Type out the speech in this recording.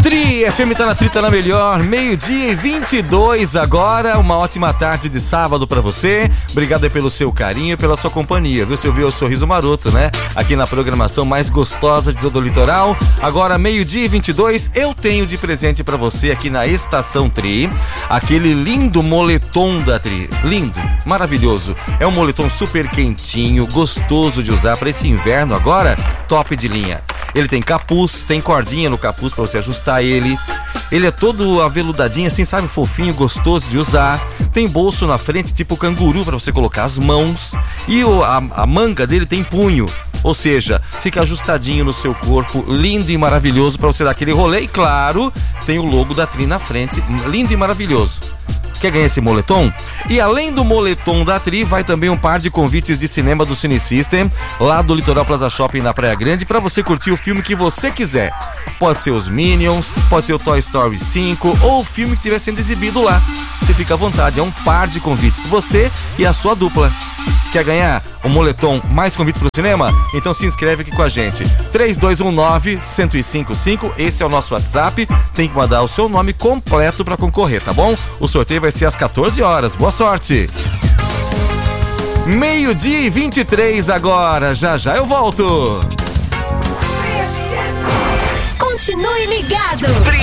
Tri, FM tá na Tri, tá na melhor. 12:22 agora. Uma ótima tarde de sábado pra você. Obrigado aí pelo seu carinho e pela sua companhia, viu? Você viu o sorriso maroto, né? Aqui na programação mais gostosa de todo o litoral. Agora, 12:22, eu tenho de presente pra você aqui na Estação Tri aquele lindo moletom da Tri. Lindo, maravilhoso. É um moletom super quentinho, gostoso de usar pra esse inverno agora, top de linha. Ele tem capuz, tem cordinha no capuz pra você ajustar ele. Ele é todo aveludadinho assim, sabe? Fofinho, gostoso de usar. Tem bolso na frente, tipo canguru, pra você colocar as mãos. E a manga dele tem punho. Ou seja, fica ajustadinho no seu corpo, lindo e maravilhoso pra você dar aquele rolê. E claro, tem o logo da Tri na frente, lindo e maravilhoso. Você quer ganhar esse moletom? E além do moletom da Tri, vai também um par de convites de cinema do Cine System, lá do Litoral Plaza Shopping na Praia Grande, pra você curtir o filme que você quiser. Pode ser os Minions, pode ser o Toy Story 5 ou o filme que estiver sendo exibido lá. Você fica à vontade, é um par de convites. Você e a sua dupla. Quer ganhar um moletom mais convites pro cinema? Então se inscreve aqui com a gente. 3219-1055, esse é o nosso WhatsApp. Tem que mandar o seu nome completo pra concorrer, tá bom? O sorteio vai ser às 14 horas. Boa sorte! 12:23 agora. Já já eu volto. Continue ligado.